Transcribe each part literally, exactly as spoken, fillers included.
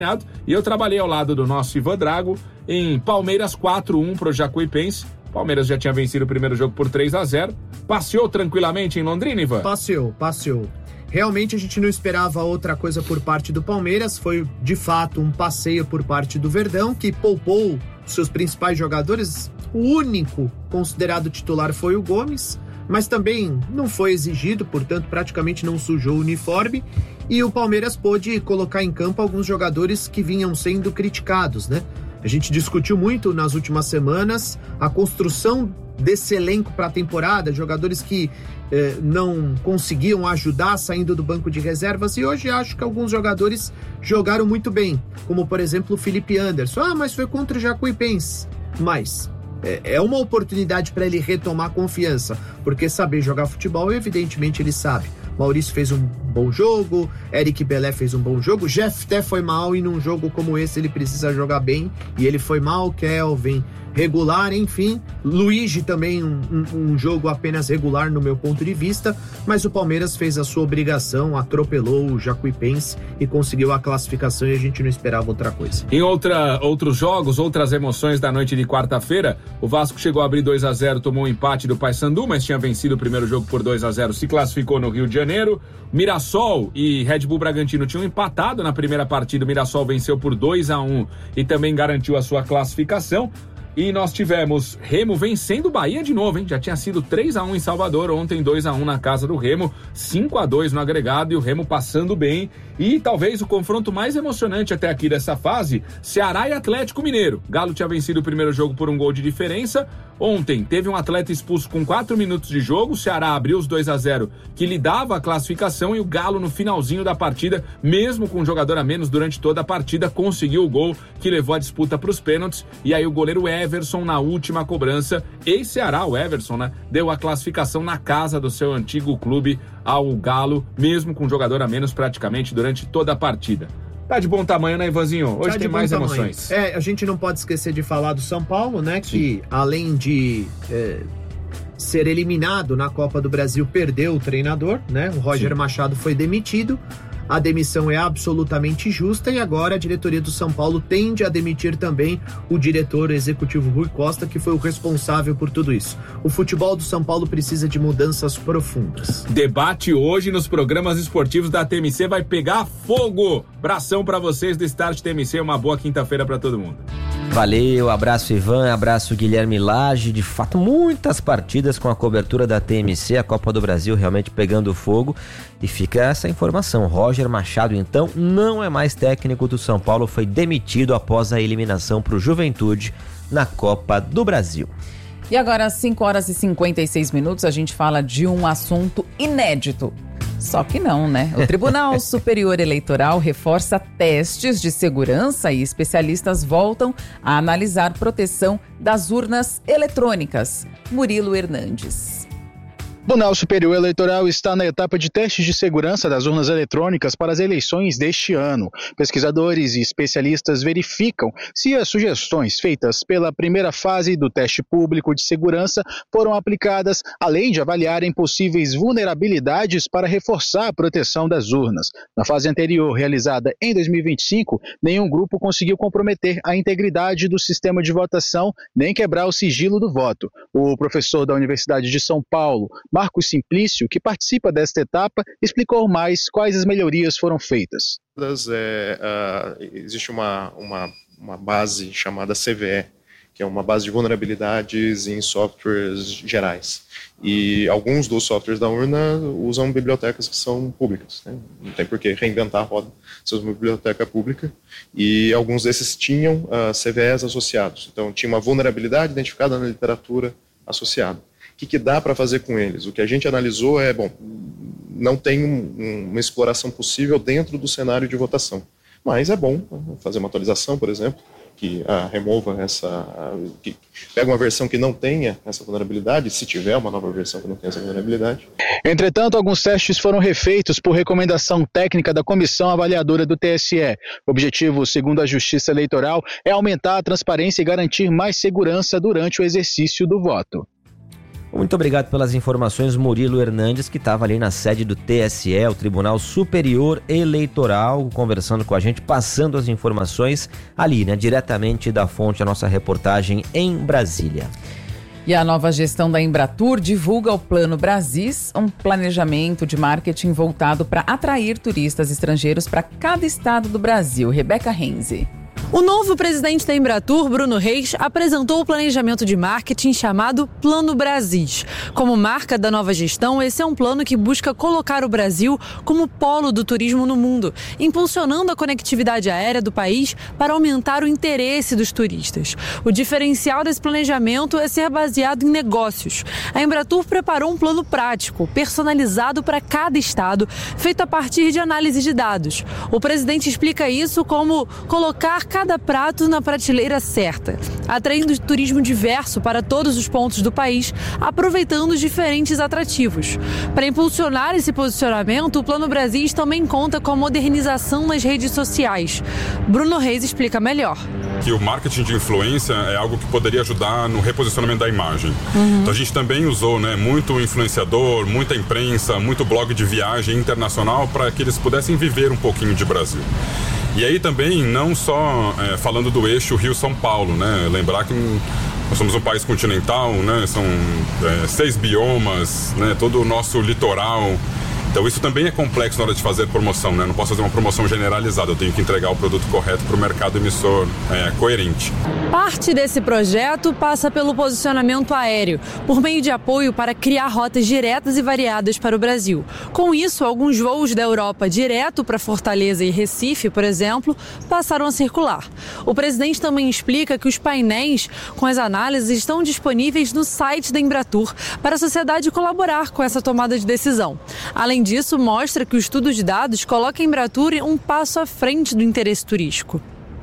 E eu trabalhei ao lado do nosso Ivan Drago em Palmeiras quatro a um pro Jacuipense. Palmeiras já tinha vencido o primeiro jogo por três a zero. Passeou tranquilamente em Londrina, Ivan? Passeou, passeou. Realmente a gente não esperava outra coisa por parte do Palmeiras. Foi, de fato, um passeio por parte do Verdão, que poupou seus principais jogadores. O único considerado titular foi o Gomes, mas também não foi exigido, portanto praticamente não sujou o uniforme, e o Palmeiras pôde colocar em campo alguns jogadores que vinham sendo criticados, né? A gente discutiu muito nas últimas semanas a construção desse elenco para a temporada, jogadores que eh, não conseguiam ajudar saindo do banco de reservas, e hoje acho que alguns jogadores jogaram muito bem, como por exemplo o Felipe Anderson. Ah, mas foi contra o Jacuipense. Mas é uma oportunidade para ele retomar confiança, porque saber jogar futebol, evidentemente ele sabe. Maurício fez um bom jogo, Eric Belé fez um bom jogo, Jeff até foi mal, e num jogo como esse ele precisa jogar bem, e ele foi mal. Kelvin regular, enfim, Luigi também um, um, um jogo apenas regular no meu ponto de vista, mas o Palmeiras fez a sua obrigação, atropelou o Jacuipense e conseguiu a classificação, e a gente não esperava outra coisa. Em outra, outros jogos, outras emoções da noite de quarta-feira, o Vasco chegou a abrir dois a zero, tomou um empate do Paysandu, mas tinha vencido o primeiro jogo por dois a zero, se classificou no Rio de Janeiro. Mirassol e Red Bull Bragantino tinham empatado na primeira partida, o Mirassol venceu por dois a um e também garantiu a sua classificação. E nós tivemos Remo vencendo o Bahia de novo, hein? Já tinha sido três a um em Salvador, ontem dois a um na casa do Remo, cinco a dois no agregado, e o Remo passando bem. E talvez o confronto mais emocionante até aqui dessa fase, Ceará e Atlético Mineiro. Galo tinha vencido o primeiro jogo por um gol de diferença. Ontem teve um atleta expulso com quatro minutos de jogo, o Ceará abriu os dois a zero, que lhe dava a classificação, e o Galo no finalzinho da partida, mesmo com um jogador a menos durante toda a partida, conseguiu o gol que levou a disputa para os pênaltis, e aí o goleiro Everson na última cobrança, ex-Ceará, o Everson, né, deu a classificação na casa do seu antigo clube ao Galo, mesmo com um jogador a menos praticamente durante toda a partida. Tá de bom tamanho, né, Ivanzinho? Hoje tá tem mais tamanho. Emoções. É, a gente não pode esquecer de falar do São Paulo, né? Que Sim. além de é, ser eliminado na Copa do Brasil, perdeu o treinador, né? O Roger Sim. Machado foi demitido. A demissão é absolutamente justa, e agora a diretoria do São Paulo tende a demitir também o diretor executivo Rui Costa, que foi o responsável por tudo isso. O futebol do São Paulo precisa de mudanças profundas. Debate hoje nos programas esportivos da T M C vai pegar fogo. Abração para vocês do Start T M C, uma boa quinta-feira para todo mundo. Valeu, abraço Ivan, abraço Guilherme Lage. De fato, muitas partidas com a cobertura da T M C, a Copa do Brasil realmente pegando fogo. E fica essa informação, Roger Machado então não é mais técnico do São Paulo, foi demitido após a eliminação para o Juventude na Copa do Brasil. E agora às cinco horas e cinquenta e seis minutos a gente fala de um assunto inédito. Só que não, né? O Tribunal Superior Eleitoral reforça testes de segurança e especialistas voltam a analisar proteção das urnas eletrônicas. Murilo Hernandes. O Tribunal Superior Eleitoral está na etapa de testes de segurança das urnas eletrônicas para as eleições deste ano. Pesquisadores e especialistas verificam se as sugestões feitas pela primeira fase do teste público de segurança foram aplicadas, além de avaliarem possíveis vulnerabilidades para reforçar a proteção das urnas. Na fase anterior, realizada em dois mil e vinte e cinco, nenhum grupo conseguiu comprometer a integridade do sistema de votação nem quebrar o sigilo do voto. O professor da Universidade de São Paulo, Marcos Simplício, que participa desta etapa, explicou mais quais as melhorias foram feitas. É, uh, existe uma, uma, uma base chamada C V E, que é uma base de vulnerabilidades em softwares gerais. E alguns dos softwares da urna usam bibliotecas que são públicas, né? Não tem por que reinventar a roda, se é uma biblioteca pública. E alguns desses tinham uh, C V Es associados. Então, tinha uma vulnerabilidade identificada na literatura associada. O que, que dá para fazer com eles? O que a gente analisou é, bom, não tem um, um, uma exploração possível dentro do cenário de votação. Mas é bom fazer uma atualização, por exemplo, que ah, remova essa... Ah, que pega uma versão que não tenha essa vulnerabilidade, se tiver uma nova versão que não tenha essa vulnerabilidade. Entretanto, alguns testes foram refeitos por recomendação técnica da Comissão Avaliadora do T S E. O objetivo, segundo a Justiça Eleitoral, é aumentar a transparência e garantir mais segurança durante o exercício do voto. Muito obrigado pelas informações, Murilo Hernandes, que estava ali na sede do T S E, o Tribunal Superior Eleitoral, conversando com a gente, passando as informações ali, né, diretamente da fonte, a nossa reportagem em Brasília. E a nova gestão da Embratur divulga o Plano Brasis, um planejamento de marketing voltado para atrair turistas estrangeiros para cada estado do Brasil. Rebeca Renze. O novo presidente da Embratur, Bruno Reis, apresentou o planejamento de marketing chamado Plano Brasis. Como marca da nova gestão, esse é um plano que busca colocar o Brasil como polo do turismo no mundo, impulsionando a conectividade aérea do país para aumentar o interesse dos turistas. O diferencial desse planejamento é ser baseado em negócios. A Embratur preparou um plano prático, personalizado para cada estado, feito a partir de análise de dados. O presidente explica isso como colocar cada prato na prateleira certa, atraindo turismo diverso para todos os pontos do país, aproveitando os diferentes atrativos. Para impulsionar esse posicionamento, o Plano Brasis também conta com a modernização nas redes sociais. Bruno Reis explica melhor. Que o marketing de influência é algo que poderia ajudar no reposicionamento da imagem. Uhum. Então a gente também usou, né, muito influenciador, muita imprensa, muito blog de viagem internacional para que eles pudessem viver um pouquinho de Brasil. E aí também, não só é, falando do eixo Rio-São Paulo, né? Lembrar que nós somos um país continental, né? São é, seis biomas, né? Todo o nosso litoral. Então isso também é complexo na hora de fazer promoção, né? Não posso fazer uma promoção generalizada, eu tenho que entregar o produto correto para o mercado emissor é, coerente. Parte desse projeto passa pelo posicionamento aéreo, por meio de apoio para criar rotas diretas e variadas para o Brasil. Com isso, alguns voos da Europa direto para Fortaleza e Recife, por exemplo, passaram a circular. O presidente também explica que os painéis com as análises estão disponíveis no site da Embratur para a sociedade colaborar com essa tomada de decisão. Além disso, mostra que o estudo de dados coloca a Embratur um passo à frente do interesse turístico.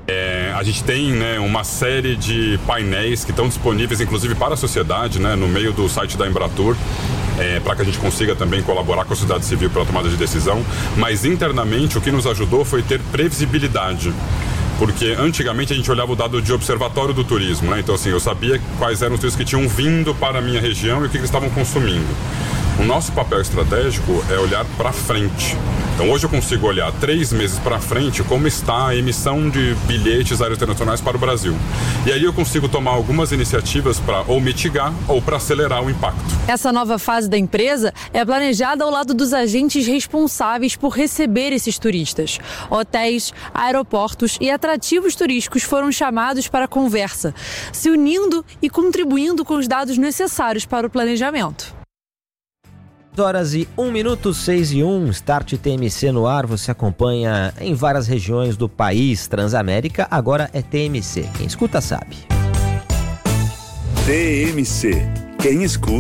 É, a gente tem, né, uma série de painéis que estão disponíveis, inclusive para a sociedade, né, no meio do site da Embratur, é, para que a gente consiga também colaborar com a sociedade civil para a tomada de decisão. Mas internamente o que nos ajudou foi ter previsibilidade. Porque antigamente a gente olhava o dado de observatório do turismo, né? Então assim, eu sabia quais eram os turistas que tinham vindo para a minha região e o que eles estavam consumindo. O nosso papel estratégico é olhar para frente. Então hoje eu consigo olhar três meses para frente como está a emissão de bilhetes aéreos internacionais para o Brasil. E aí eu consigo tomar algumas iniciativas para ou mitigar ou para acelerar o impacto. Essa nova fase da empresa é planejada ao lado dos agentes responsáveis por receber esses turistas. Hotéis, aeroportos e atrativos turísticos foram chamados para a conversa, se unindo e contribuindo com os dados necessários para o planejamento. Horas e um minuto, seis e um, Start T M C no ar, você acompanha em várias regiões do país. Transamérica agora é T M C, quem escuta sabe. T M C, quem escuta